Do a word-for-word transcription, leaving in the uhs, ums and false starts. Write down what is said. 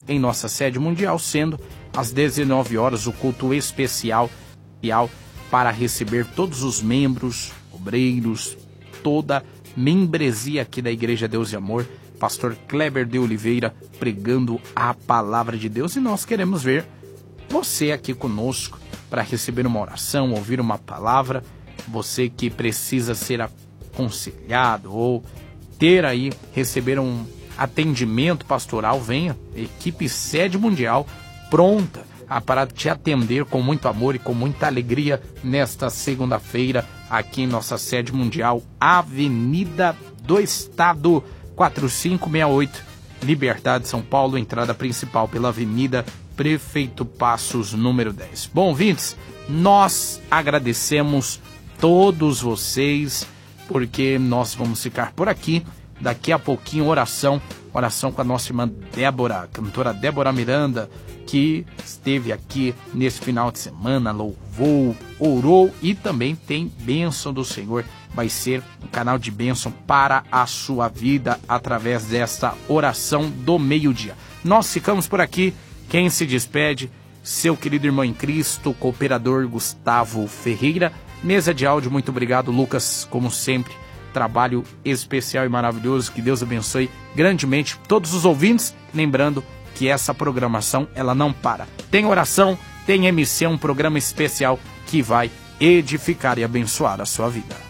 em nossa sede mundial, sendo às dezenove horas o culto especial para receber todos os membros, obreiros, toda membresia aqui da Igreja Deus e Amor, pastor Kleber de Oliveira pregando a palavra de Deus, e nós queremos ver você aqui conosco para receber uma oração, ouvir uma palavra, você que precisa ser aconselhado ou ter aí, receber um atendimento pastoral, venha, equipe Sede Mundial pronta para te atender com muito amor e com muita alegria nesta segunda-feira aqui em nossa Sede Mundial, Avenida do Estado quatro cinco seis oito, Liberdade, São Paulo, entrada principal pela Avenida Prefeito Passos, número dez. Bom, ouvintes, nós agradecemos todos vocês, porque nós vamos ficar por aqui. Daqui a pouquinho, oração, oração com a nossa irmã Débora, a cantora Débora Miranda, que esteve aqui nesse final de semana, louvou, orou e também tem bênção do Senhor. Vai ser um canal de bênção para a sua vida através desta oração do meio-dia. Nós ficamos por aqui. Quem se despede, seu querido irmão em Cristo, cooperador Gustavo Ferreira. Mesa de áudio, muito obrigado, Lucas, como sempre. Trabalho especial e maravilhoso, que Deus abençoe grandemente todos os ouvintes, lembrando que essa programação ela não para. Tem oração, tem M C, um programa especial que vai edificar e abençoar a sua vida.